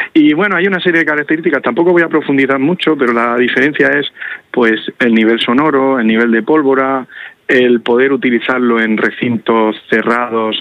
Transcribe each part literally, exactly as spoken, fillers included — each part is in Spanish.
Y bueno, hay una serie de características, tampoco voy a profundizar mucho, pero la diferencia es pues el nivel sonoro, el nivel de pólvora, el poder utilizarlo en recintos cerrados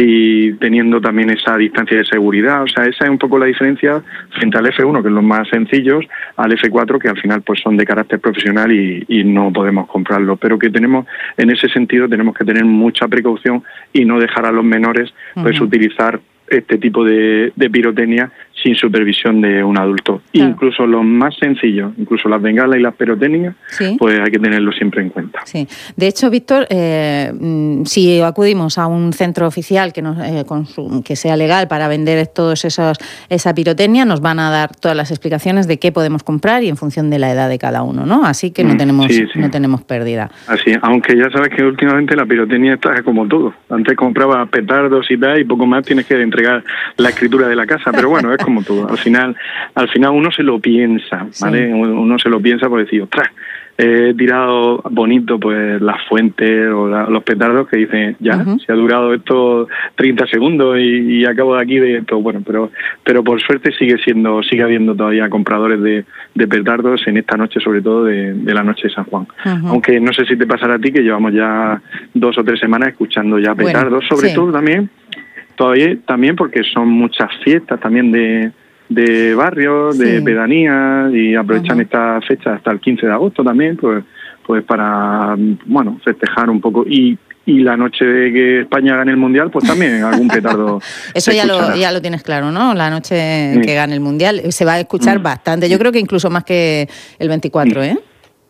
y teniendo también esa distancia de seguridad. O sea, esa es un poco la diferencia frente al F uno, que es los más sencillos, al F cuatro, que al final pues son de carácter profesional y, y no podemos comprarlo. Pero que tenemos, en ese sentido, tenemos que tener mucha precaución y no dejar a los menores pues uh-huh. utilizar este tipo de, de pirotecnia sin supervisión de un adulto. Claro. Incluso los más sencillos, incluso las bengalas y las pirotecnias, ¿sí? Pues hay que tenerlo siempre en cuenta. Sí. De hecho, Víctor, eh, si acudimos a un centro oficial que, nos, eh, consum- que sea legal para vender todos esos, esa pirotecnia, nos van a dar todas las explicaciones de qué podemos comprar y en función de la edad de cada uno, ¿no? Así que no tenemos, sí, sí. no tenemos pérdida. Así, aunque ya sabes que últimamente la pirotecnia está como todo. Antes compraba petardos y tal, y poco más tienes que entregar la escritura de la casa, pero bueno, es como como todo. Al final, al final uno se lo piensa, ¿vale? Sí. Uno se lo piensa por decir, ostras, he tirado bonito pues las fuentes o la, los petardos que dicen, ya, uh-huh. se ha durado esto treinta segundos y, y acabo de aquí de esto. Bueno, pero pero por suerte sigue siendo, sigue habiendo todavía compradores de, de petardos en esta noche, sobre todo de, de la noche de San Juan. Uh-huh. Aunque no sé si te pasará a ti, que llevamos ya dos o tres semanas escuchando ya petardos, bueno, sobre sí. todo también todavía también porque son muchas fiestas también de, de barrios, sí. de pedanías, y aprovechan uh-huh. esta fecha hasta el quince de agosto también, pues pues para, bueno, festejar un poco. Y y la noche de que España gane el Mundial, pues también algún petardo. Eso ya lo, ya lo tienes claro, ¿no? La noche sí. que gane el Mundial se va a escuchar mm. bastante. Yo creo que incluso más que el veinticuatro, ¿eh?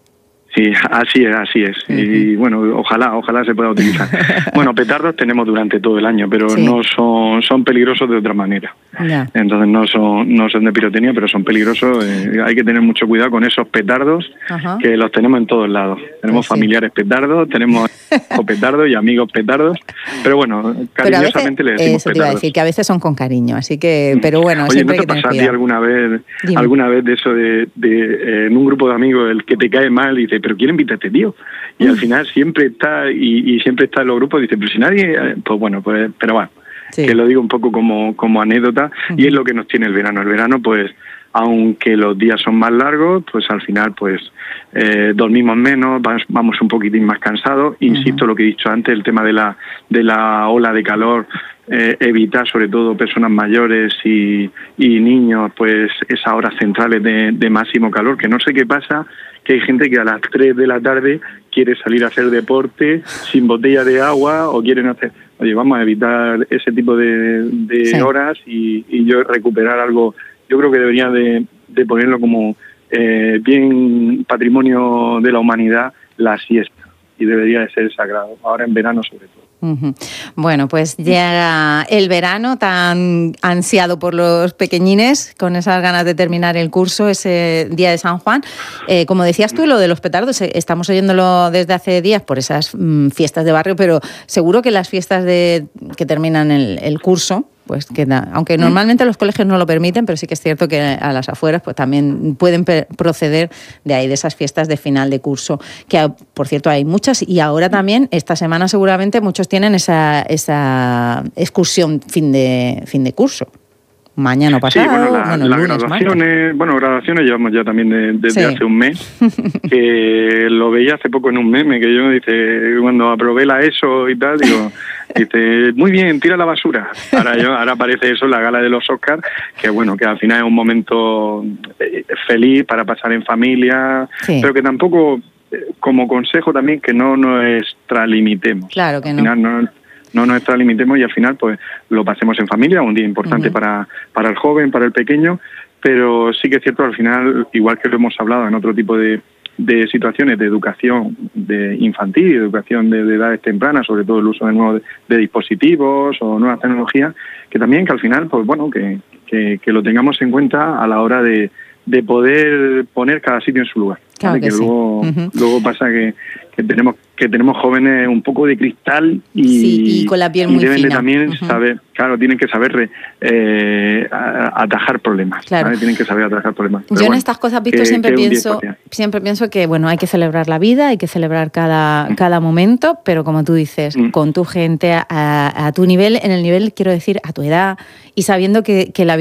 Sí, así es, así es. Uh-huh. Y bueno, ojalá, ojalá se pueda utilizar. Bueno, petardos tenemos durante todo el año, pero sí. no son, son peligrosos de otra manera. Yeah. Entonces no son, no son de pirotecnia, pero son peligrosos. Eh, hay que tener mucho cuidado con esos petardos, uh-huh. que los tenemos en todos lados. Tenemos pues familiares sí. petardos, tenemos petardos y amigos petardos, pero bueno, cariñosamente le decimos eso petardos. Te iba a decir, que a veces son con cariño, así que, pero bueno, oye, siempre ¿no hay que te tener pasa a ti alguna vez, Dime. alguna vez de eso de, de eh, en un grupo de amigos el que te cae mal y dice, pero quiero invitar a este tío? Y mm. al final siempre está, y, y siempre está en los grupos, dice, pero si nadie, pues bueno, pues, pero bueno, sí. que lo digo un poco como, como anécdota, uh-huh. y es lo que nos tiene el verano. El verano, pues, aunque los días son más largos, pues al final pues eh, dormimos menos, vamos un poquitín más cansados. Insisto, uh-huh. lo que he dicho antes, el tema de la de la ola de calor, eh, evitar sobre todo personas mayores y, y niños pues esas horas centrales de, de máximo calor, que no sé qué pasa, que hay gente que a las tres de la tarde quiere salir a hacer deporte sin botella de agua o quieren hacer... Oye, vamos a evitar ese tipo de, de sí. horas y, y yo recuperar algo. Yo creo que debería de, de ponerlo como eh, bien patrimonio de la humanidad, la siesta, y debería de ser sagrado, ahora en verano sobre todo. Uh-huh. Bueno, pues llega el verano tan ansiado por los pequeñines, con esas ganas de terminar el curso, ese día de San Juan. Eh, como decías tú, lo de los petardos, estamos oyéndolo desde hace días por esas mmm, fiestas de barrio, pero seguro que las fiestas de que terminan el, el curso, pues queda, aunque normalmente los colegios no lo permiten, pero sí que es cierto que a las afueras pues también pueden per- proceder de ahí, de esas fiestas de final de curso, que por cierto hay muchas, y ahora también esta semana seguramente muchos tienen esa, esa excursión fin de, fin de curso. Mañana pasado, sí, bueno, la, bueno, las lunes, graduaciones, martes. Bueno, graduaciones llevamos ya también de, desde sí. hace un mes, que lo veía hace poco en un meme, que yo, dice, cuando aprobé la ESO y tal, digo, dice, muy bien, tira la basura. Ahora yo, ahora aparece eso en la gala de los Oscars, que bueno, que al final es un momento feliz para pasar en familia, sí. pero que tampoco, como consejo también, que no nos extralimitemos. Claro que no. Al final no no nos extralimitemos y al final pues lo pasemos en familia, un día importante uh-huh. para, para el joven, para el pequeño, pero sí que es cierto, al final, igual que lo hemos hablado en otro tipo de, de situaciones de educación de infantil, educación de, de edades tempranas, sobre todo el uso de nuevos de, de dispositivos o nuevas tecnologías, que también que al final, pues bueno, que, que, que lo tengamos en cuenta a la hora de, de poder poner cada sitio en su lugar. Claro ¿vale? que que sí. luego, uh-huh. luego pasa que, que tenemos que tenemos jóvenes un poco de cristal y, sí, y con la piel muy y deben fina. de también uh-huh. saber, claro, tienen que saber eh, atajar problemas, claro. ¿vale? Tienen que saber atajar problemas. Pero yo bueno, en estas cosas, Víctor, siempre pienso, siempre pienso que bueno, hay que celebrar la vida, hay que celebrar cada, mm. cada momento, pero como tú dices, mm. con tu gente, a, a tu nivel, en el nivel, quiero decir, a tu edad, y sabiendo que, que la